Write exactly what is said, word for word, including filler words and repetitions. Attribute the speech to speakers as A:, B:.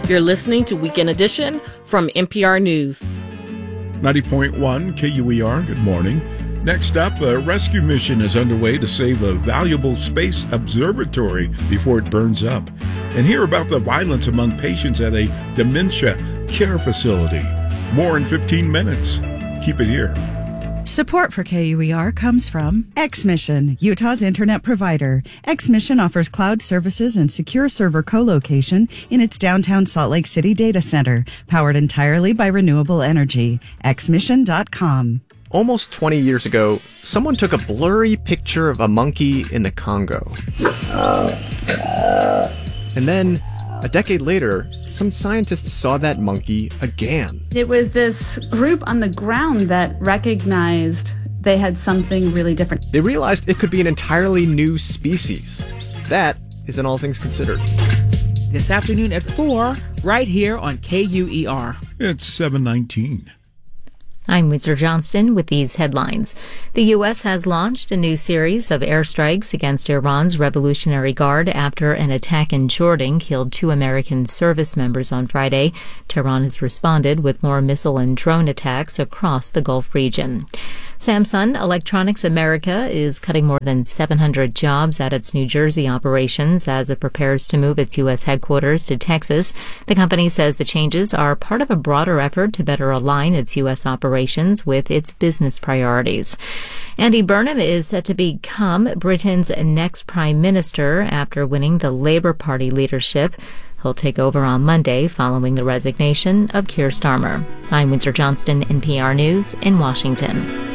A: You're listening to Weekend Edition from N P R News.
B: ninety point one K U E R, good morning. Next up, a rescue mission is underway to save a valuable space observatory before it burns up. And hear about the violence among patients at a dementia care facility. More in fifteen minutes. Keep it here.
C: Support for K U E R comes from X-Mission, Utah's internet provider. X-Mission offers cloud services and secure server co-location in its downtown Salt Lake City data center, powered entirely by renewable energy. X mission dot com.
D: Almost twenty years ago, someone took a blurry picture of a monkey in the Congo. And then, a decade later, some scientists saw that monkey again.
E: It was this group on the ground that recognized they had something really different.
D: They realized it could be an entirely new species. That is in All Things Considered.
F: This afternoon at four, right here on K U E R.
B: It's seven nineteen.
G: I'm Windsor Johnston with these headlines. The U S has launched a new series of airstrikes against Iran's Revolutionary Guard after an attack in Jordan killed two American service members on Friday. Tehran has responded with more missile and drone attacks across the Gulf region. Samsung Electronics America is cutting more than seven hundred jobs at its New Jersey operations as it prepares to move its U S headquarters to Texas. The company says the changes are part of a broader effort to better align its U S operations with its business priorities. Andy Burnham is set to become Britain's next prime minister after winning the Labour Party leadership. He'll take over on Monday following the resignation of Keir Starmer. I'm Windsor Johnston, N P R News in Washington.